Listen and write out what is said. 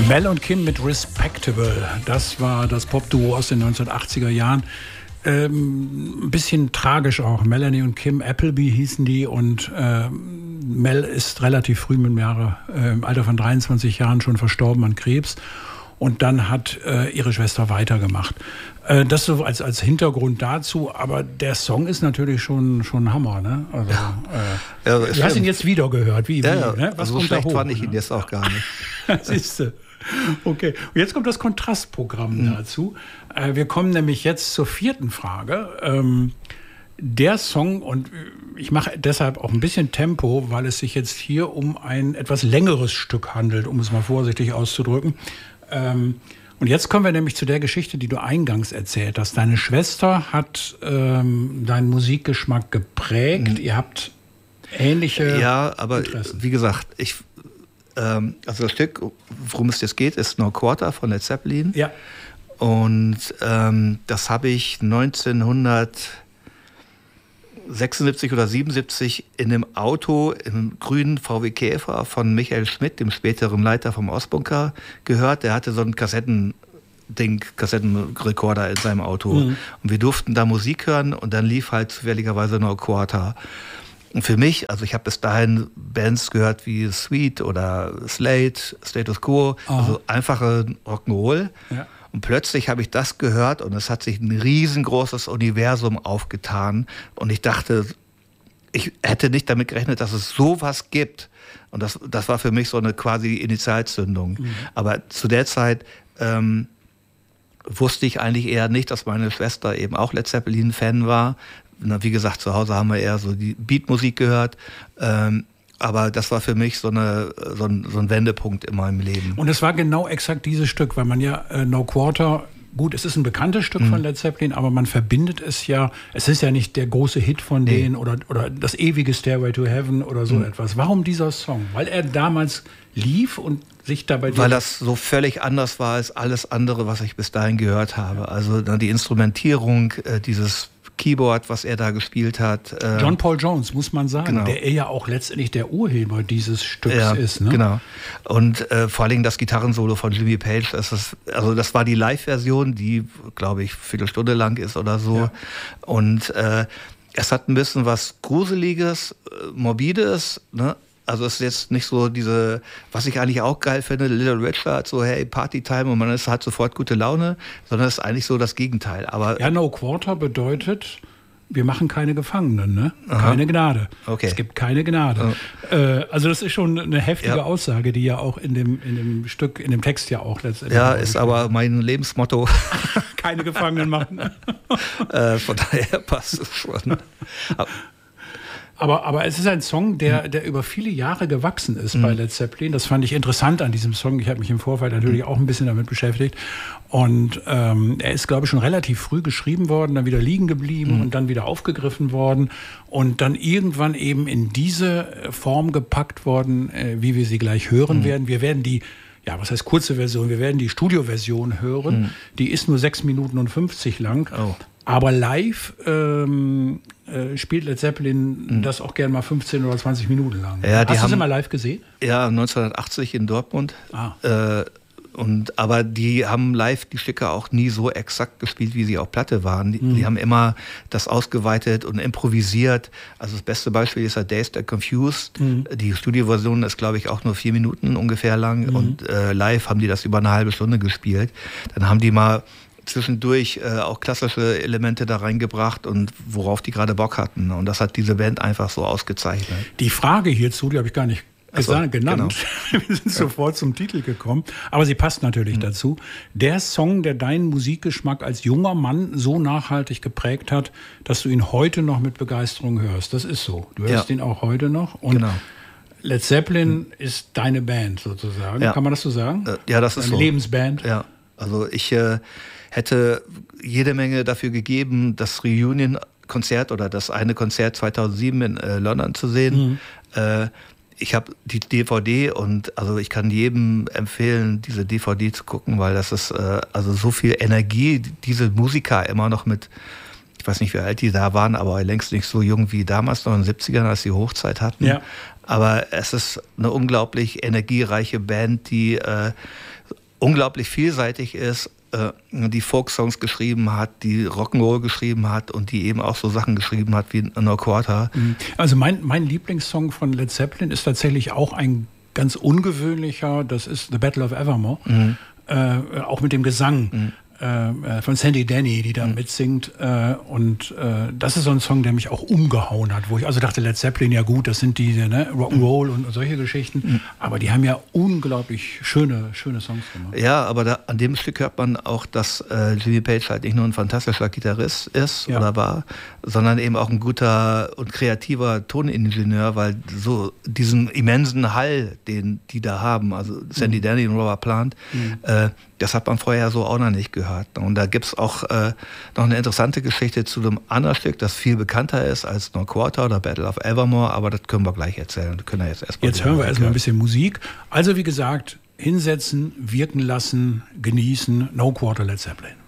Mel und Kim mit Respectable. Das war das Popduo aus den 1980er Jahren. Ein bisschen tragisch auch. Melanie und Kim Appleby hießen die und Mel ist relativ früh im Alter von 23 Jahren schon verstorben an Krebs. Und dann hat ihre Schwester weitergemacht. Das so als Hintergrund dazu, aber der Song ist natürlich schon Hammer, ne? Also, du hast ihn jetzt wieder gehört. Wie, ne? Was so schlecht fand ich ihn jetzt auch gar nicht. Siehste. Okay, und jetzt kommt das Kontrastprogramm dazu. Wir kommen nämlich jetzt zur vierten Frage. Der Song, und ich mache deshalb auch ein bisschen Tempo, weil es sich jetzt hier um ein etwas längeres Stück handelt, um es mal vorsichtig auszudrücken. Und jetzt kommen wir nämlich zu der Geschichte, die du eingangs erzählt hast. Deine Schwester hat deinen Musikgeschmack geprägt. Ihr habt ähnliche Ja, aber Interessen. Wie gesagt, also das Stück, worum es jetzt geht, ist No Quarter von Led Zeppelin. Ja. Und das habe ich 1976 oder 77 in einem Auto im grünen VW Käfer von Michael Schmidt, dem späteren Leiter vom Ostbunker, gehört. Der hatte so einen Kassettenrekorder in seinem Auto. Und wir durften da Musik hören und dann lief halt zufälligerweise No Quarter. Und für mich, also ich habe bis dahin Bands gehört wie Sweet oder Slade, Status Quo, also einfache Rock'n'Roll. Ja. Und plötzlich habe ich das gehört und es hat sich ein riesengroßes Universum aufgetan. Und ich dachte, ich hätte nicht damit gerechnet, dass es sowas gibt. Und das war für mich so eine quasi Initialzündung. Aber zu der Zeit wusste ich eigentlich eher nicht, dass meine Schwester eben auch Led Zeppelin-Fan war. Wie gesagt, zu Hause haben wir eher so die Beatmusik gehört. Aber das war für mich so ein Wendepunkt in meinem Leben. Und es war genau exakt dieses Stück, weil man ja No Quarter, gut, es ist ein bekanntes Stück von Led Zeppelin, aber man verbindet es ist ja nicht der große Hit von denen oder das ewige Stairway to Heaven oder so etwas. Warum dieser Song? Weil er damals lief und sich dabei... Weil das so völlig anders war als alles andere, was ich bis dahin gehört habe. Also die Instrumentierung, dieses Keyboard, was er da gespielt hat. John Paul Jones, muss man sagen, genau. Der ja auch letztendlich der Urheber dieses Stücks ist. Ne? Genau. Und vor allem das Gitarrensolo von Jimmy Page, das war die Live-Version, die, glaube ich, Viertelstunde lang ist oder so. Ja. Und es hat ein bisschen was Gruseliges, Morbides, ne? Also es ist jetzt nicht so was ich eigentlich auch geil finde, Little Richard, so hey, Partytime und man hat sofort gute Laune, sondern es ist eigentlich so das Gegenteil. Aber ja, No Quarter bedeutet, wir machen keine Gefangenen, ne? Keine Gnade. Okay. Es gibt keine Gnade. Also das ist schon eine heftige Aussage, die ja auch in dem Stück, in dem Text ja auch letztendlich... Ja, ist aber mein Lebensmotto. Keine Gefangenen machen. Von daher passt es schon. Aber es ist ein Song, der über viele Jahre gewachsen ist bei Led Zeppelin. Das fand ich interessant an diesem Song. Ich habe mich im Vorfeld natürlich auch ein bisschen damit beschäftigt. Und er ist, glaube ich, schon relativ früh geschrieben worden, dann wieder liegen geblieben und dann wieder aufgegriffen worden und dann irgendwann eben in diese Form gepackt worden, wie wir sie gleich hören werden. Wir werden was heißt kurze Version? Wir werden die Studioversion hören. Die ist nur 6 Minuten und 50 lang. Oh. Aber live spielt Led Zeppelin das auch gerne mal 15 oder 20 Minuten lang. Ja, Hast du das immer live gesehen? Ja, 1980 in Dortmund. Aber die haben live die Stücke auch nie so exakt gespielt, wie sie auf Platte waren. Die haben immer das ausgeweitet und improvisiert. Also das beste Beispiel ist halt Dazed and Confused. Die Studioversion ist, glaube ich, auch nur 4 Minuten ungefähr lang. Und live haben die das über eine halbe Stunde gespielt. Dann haben die mal zwischendurch auch klassische Elemente da reingebracht und worauf die gerade Bock hatten. Und das hat diese Band einfach so ausgezeichnet. Die Frage hierzu, die habe ich gar nicht genannt. Genau. Wir sind sofort zum Titel gekommen. Aber sie passt natürlich dazu. Der Song, der deinen Musikgeschmack als junger Mann so nachhaltig geprägt hat, dass du ihn heute noch mit Begeisterung hörst. Das ist so. Du hörst ihn auch heute noch. Und Led Zeppelin ist deine Band sozusagen. Kann man das so sagen? Ja, das ist deine so. Lebensband. Ja, also ich hätte jede Menge dafür gegeben, das Reunion-Konzert oder das eine Konzert 2007 in London zu sehen. Ich habe die DVD und also ich kann jedem empfehlen, diese DVD zu gucken, weil das ist also so viel Energie, diese Musiker immer noch mit, ich weiß nicht, wie alt die da waren, aber längst nicht so jung wie damals, noch in den 70ern, als sie Hochzeit hatten. Ja. Aber es ist eine unglaublich energiereiche Band, die unglaublich vielseitig ist, die Folksongs geschrieben hat, die Rock'n'Roll geschrieben hat und die eben auch so Sachen geschrieben hat wie No Quarter. Also mein Lieblingssong von Led Zeppelin ist tatsächlich auch ein ganz ungewöhnlicher, das ist The Battle of Evermore, auch mit dem Gesang. Von Sandy Denny, die da mitsingt. Und das ist so ein Song, der mich auch umgehauen hat, wo ich also dachte, Led Zeppelin, ja gut, das sind diese Rock'n'Roll und solche Geschichten. Aber die haben ja unglaublich schöne Songs gemacht. Ja, aber an dem Stück hört man auch, dass Jimmy Page halt nicht nur ein fantastischer Gitarrist ist oder war, sondern eben auch ein guter und kreativer Toningenieur, weil so diesen immensen Hall, den die da haben, also Sandy Denny und Robert Plant, das hat man vorher so auch noch nicht gehört. Und da gibt es auch noch eine interessante Geschichte zu einem anderen Stück, das viel bekannter ist als No Quarter oder Battle of Evermore, aber das können wir gleich erzählen. Jetzt hören wir erstmal ein bisschen Musik. Also wie gesagt, hinsetzen, wirken lassen, genießen, No Quarter Led Zeppelin.